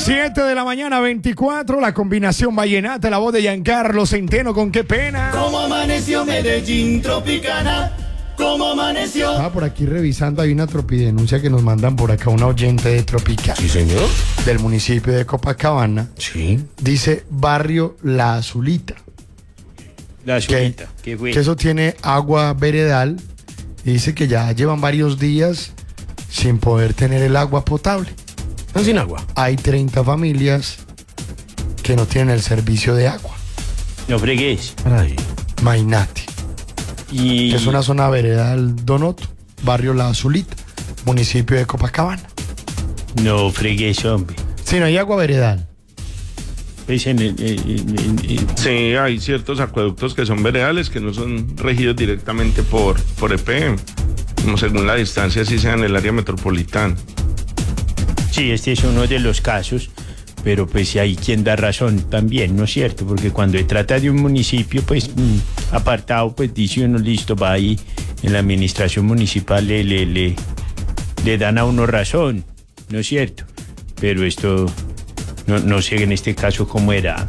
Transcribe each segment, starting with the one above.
7 de la mañana, 24, la combinación vallenata, la voz de Giancarlo Centeno, con qué pena. ¿Cómo amaneció Medellín Tropicana? ¿Cómo amaneció? Estaba por aquí revisando, hay una tropidenuncia que nos mandan por acá, una oyente de Tropicana. Sí, señor. Del municipio de Copacabana. Sí. Dice barrio La Azulita. La Azulita, ¿qué fue? Que eso tiene agua veredal y dice que ya llevan varios días sin poder tener el agua potable. Están sin agua. Hay 30 familias que no tienen el servicio de agua. No fregues. Ay. Mainati. Y Es una zona veredal Donoto, barrio La Azulita, municipio de Copacabana. no fregues, hombre. Si no hay agua veredal. Pues Sí, hay ciertos acueductos que son veredales, que no son regidos directamente por EPM, como según la distancia, si sea en el área metropolitana. sí, este es uno de los casos, pero pues hay quien da razón también, ¿no es cierto? Porque cuando se trata de un municipio, pues apartado, pues dice uno, listo, va ahí en la administración municipal, le dan a uno razón, ¿no es cierto? Pero esto, no sé en este caso cómo era.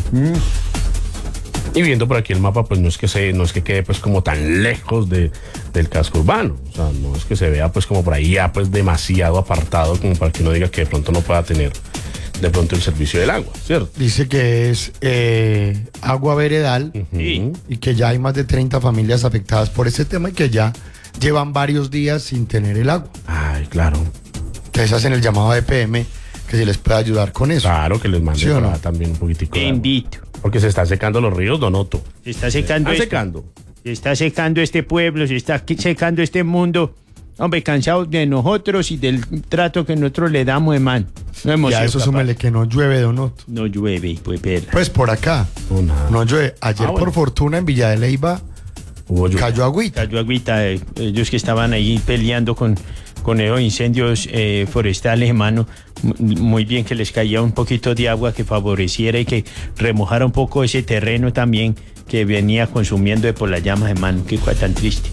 Y viendo por aquí el mapa, pues no es que quede pues como tan lejos del casco urbano. O sea, no es que se vea pues como por ahí ya pues demasiado apartado como para que uno diga que de pronto no pueda tener de pronto el servicio del agua, ¿cierto? Dice que es agua veredal Sí. y que ya hay más de 30 familias afectadas por ese tema y que ya llevan varios días sin tener el agua. Ay, claro. Entonces hacen el llamado a EPM que se les puede ayudar con eso. Claro que les mande ¿Sí o no? también un poquitico Te de agua. invito. Porque se están secando los ríos, Donoto. Se está secando Están esto. secando. Se está secando este pueblo, se está secando este mundo. Hombre, cansados de nosotros y del trato que nosotros le damos, hermano. No hemos Y a sido eso capaces. súmele que no llueve, Donoto. No llueve, pues, perra. Pues por acá No, nada. no llueve. Ayer bueno. por fortuna en Villa de Leyva Hubo lluvia. cayó agüita. Cayó agüita, ellos que estaban ahí peleando con esos incendios forestales, hermano. Muy bien que les caía un poquito de agua que favoreciera y que remojara un poco ese terreno también que venía consumiendo por las llamas, hermano. Qué cosa tan triste.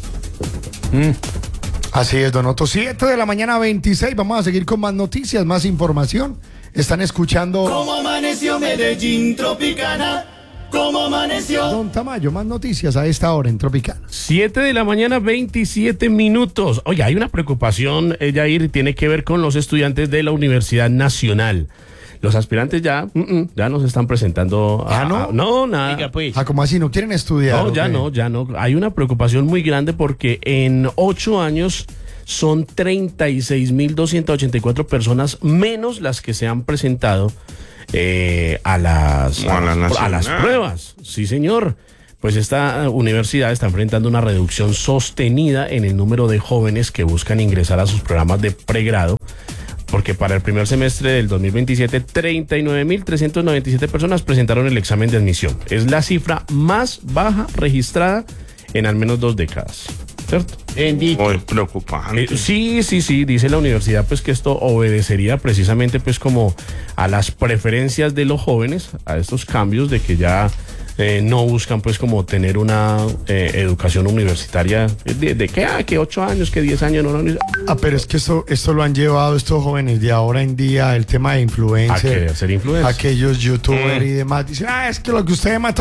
Así es, Donoto. 7 de la mañana, 26. Vamos a seguir con más noticias, más información. Están escuchando ¿Cómo amaneció Medellín Tropicana? ¿Cómo amaneció? Don Tamayo. Más noticias a esta hora en Tropicana. 7 de la mañana, 27 minutos. Oye, hay una preocupación, Jair, tiene que ver con los estudiantes de la Universidad Nacional. Los aspirantes ya nos están presentando. ¿Ah, no? No, nada. Diga, pues. Ah, ¿cómo así? ¿No quieren estudiar? No, ¿o ya qué? no, ya no. Hay una preocupación muy grande porque en 8 años son 36.284 personas menos las que se han presentado a las nacional. pruebas. Sí, señor. Pues esta universidad está enfrentando una reducción sostenida en el número de jóvenes que buscan ingresar a sus programas de pregrado, porque para el primer semestre del 2027, 39.397 personas presentaron el examen de admisión. Es la cifra más baja registrada en al menos 2 décadas, ¿cierto? Bendito. Muy preocupante. Sí, dice la universidad pues que esto obedecería precisamente pues como a las preferencias de los jóvenes, a estos cambios de que ya no buscan pues como tener una educación universitaria de que 8 años, que 10 años, no. Ah, pero es que esto lo han llevado estos jóvenes de ahora en día, el tema de A influencer, querer ser influencer. aquellos youtubers y demás. Dicen, es que lo que ustedes